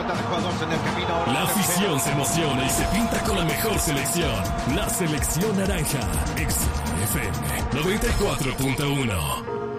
ronda de jugadores en el camino. La afición se emociona y se pinta con la mejor selección. La selección naranja. XFM 94.1.